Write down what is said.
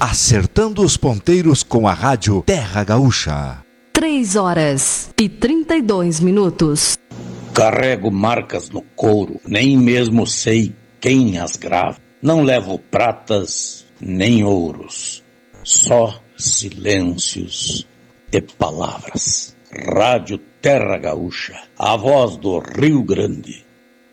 acertando os ponteiros com a rádio Terra Gaúcha. 3h32. Carrego marcas no couro, nem mesmo sei quem as grava. Não levo pratas nem ouros, só silêncios e palavras. Rádio Terra Gaúcha, a voz do Rio Grande.